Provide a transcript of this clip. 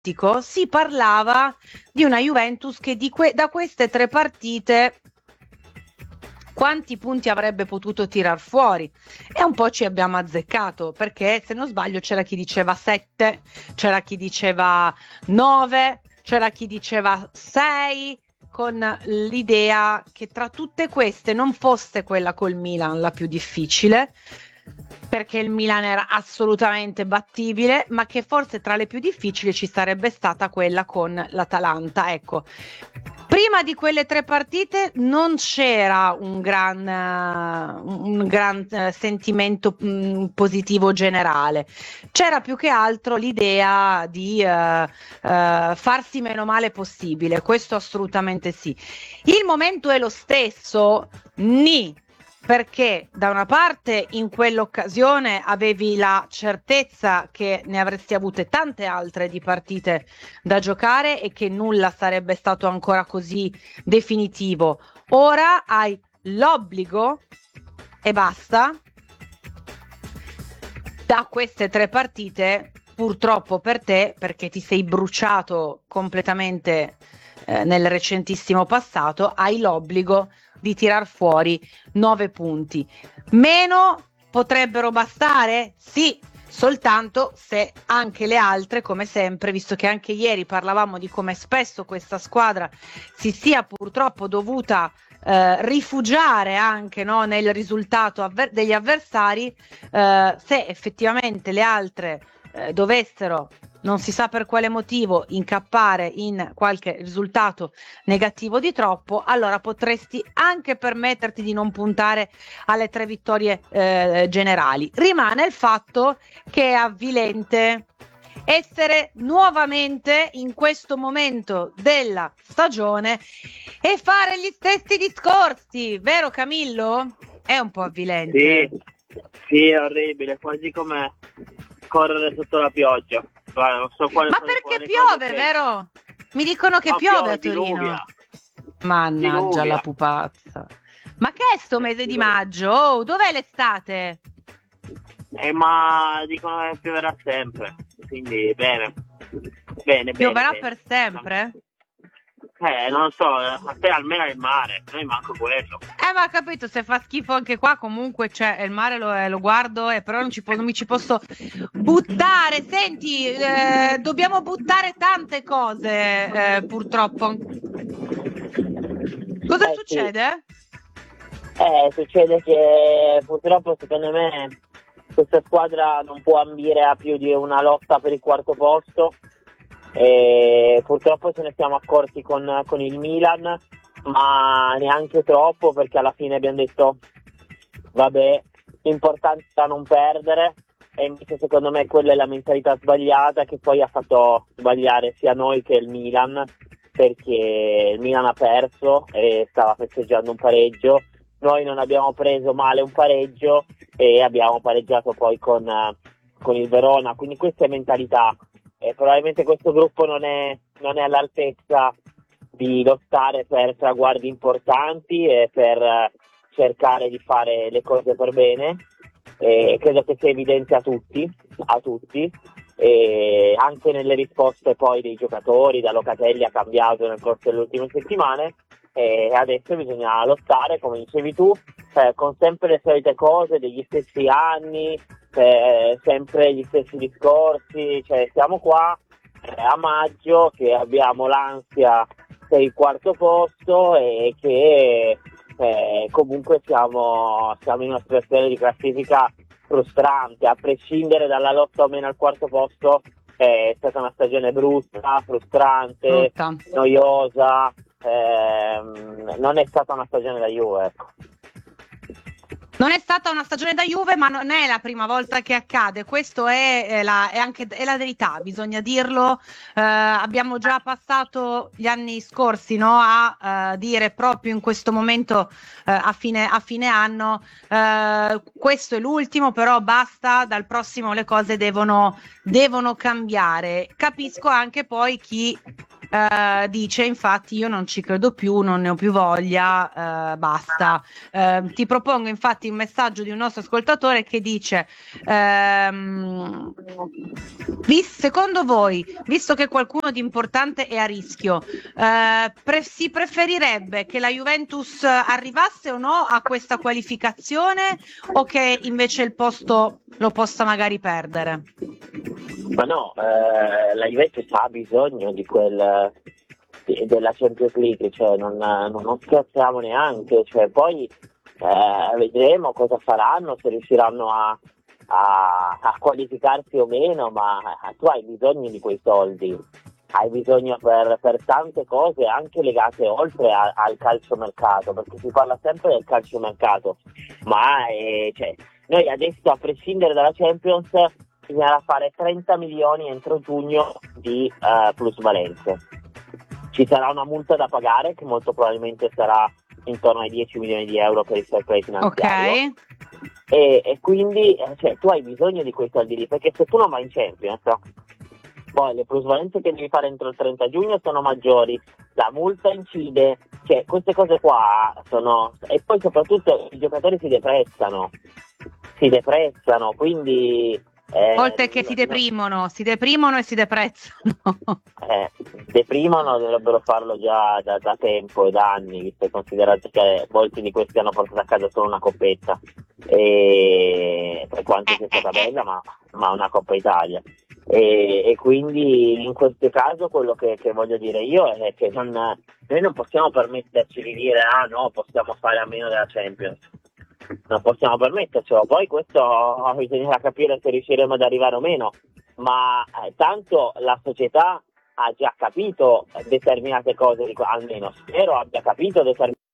ottico si parlava di una Juventus che da queste 3 partite quanti punti avrebbe potuto tirar fuori, e un po' ci abbiamo azzeccato, perché se non sbaglio c'era chi diceva 7, c'era chi diceva 9, c'era chi diceva 6, con l'idea che tra tutte queste non fosse quella col Milan la più difficile, perché il Milan era assolutamente battibile, ma che forse tra le più difficili ci sarebbe stata quella con l'Atalanta. Ecco, prima di quelle 3 partite non c'era un gran sentimento positivo generale, c'era più che altro l'idea di farsi meno male possibile, questo assolutamente sì. Il momento è lo stesso, perché da una parte in quell'occasione avevi la certezza che ne avresti avute tante altre di partite da giocare e che nulla sarebbe stato ancora così definitivo. Ora hai l'obbligo e basta da queste 3 partite, purtroppo per te, perché ti sei bruciato completamente nel recentissimo passato, hai l'obbligo di tirar fuori 9 punti. Meno potrebbero bastare? Sì, soltanto se anche le altre, come sempre, visto che anche ieri parlavamo di come spesso questa squadra si sia purtroppo dovuta rifugiare anche, no, nel risultato degli avversari, se effettivamente le altre dovessero, non si sa per quale motivo, incappare in qualche risultato negativo di troppo, allora potresti anche permetterti di non puntare alle 3 vittorie generali. Rimane il fatto che è avvilente essere nuovamente in questo momento della stagione e fare gli stessi discorsi, vero Camillo? È un po' avvilente. Sì, è orribile, quasi come correre sotto la pioggia. Guarda, non so quale Ma perché piove, vero? Mi dicono che piove a Torino. Diluvia. Mannaggia la pupazza. Ma che è sto mese di maggio? Oh, dov'è l'estate? Ma dicono che pioverà sempre, quindi bene. Pioverà per sempre? Non so, a te almeno il mare, noi manco quello. Ma capito, se fa schifo anche qua, comunque c'è il mare, lo guardo, però non mi ci posso buttare. Senti, dobbiamo buttare tante cose, purtroppo. Cosa succede? Succede che purtroppo secondo me questa squadra non può ambire a più di una lotta per il 4º posto, e purtroppo ce ne siamo accorti con il Milan, ma neanche troppo, perché alla fine abbiamo detto vabbè, l'importante è non perdere, e invece secondo me quella è la mentalità sbagliata che poi ha fatto sbagliare sia noi che il Milan, perché il Milan ha perso e stava festeggiando un pareggio, noi non abbiamo preso male un pareggio e abbiamo pareggiato poi con il Verona, quindi questa è mentalità. Probabilmente questo gruppo non è all'altezza di lottare per traguardi importanti e per cercare di fare le cose per bene, credo che sia evidente a tutti, e anche nelle risposte poi dei giocatori. Da Locatelli ha cambiato nel corso delle ultime settimane, e adesso bisogna lottare, come dicevi tu, con sempre le solite cose degli stessi anni, sempre gli stessi discorsi, cioè siamo qua a maggio che abbiamo l'ansia per il 4º posto e che comunque siamo in una situazione di classifica frustrante, a prescindere dalla lotta o meno al 4º posto. È stata una stagione brutta, frustrante, noiosa, non è stata una stagione da Juve, ecco. Non è stata una stagione da Juve, ma non è la prima volta che accade. Questo è la verità, bisogna dirlo. Abbiamo già passato gli anni scorsi, no, a dire proprio in questo momento, a fine anno, questo è l'ultimo, però basta, dal prossimo le cose devono cambiare. Capisco anche poi chi dice infatti io non ci credo più, non ne ho più voglia, basta. Ti propongo infatti un messaggio di un nostro ascoltatore che dice secondo voi, visto che qualcuno di importante è a rischio, si preferirebbe che la Juventus arrivasse o no a questa qualificazione o che invece il posto lo possa magari perdere? Ma no, la Juventus ha bisogno della Champions League, cioè non scherziamo neanche, cioè poi vedremo cosa faranno, se riusciranno a qualificarsi o meno, ma tu hai bisogno di quei soldi, hai bisogno per tante cose anche legate oltre al calciomercato, perché si parla sempre del calciomercato, ma cioè, noi adesso, a prescindere dalla Champions, bisognerà fare 30 milioni entro giugno di plusvalenze. Ci sarà una multa da pagare che molto probabilmente sarà intorno ai 10 milioni di euro per il fair play finanziario. Ok. E quindi cioè, tu hai bisogno di quei soldi lì, perché se tu non vai in Champions, poi le plusvalenze che devi fare entro il 30 giugno sono maggiori, la multa incide, cioè queste cose qua sono... E poi soprattutto i giocatori si deprezzano, quindi... Oltre che si deprimono e si deprezzano. Deprimono, dovrebbero farlo già da tempo e da anni, visto e considerato che molti di questi hanno portato a casa solo una coppetta, e per quanto sia stata bella, ma una Coppa Italia. E quindi in questo caso quello che voglio dire io è che noi non possiamo permetterci di dire no, possiamo fare a meno della Champions. Non possiamo permettercelo, poi questo bisognerà capire se riusciremo ad arrivare o meno, ma tanto la società ha già capito determinate cose, almeno spero abbia capito determinate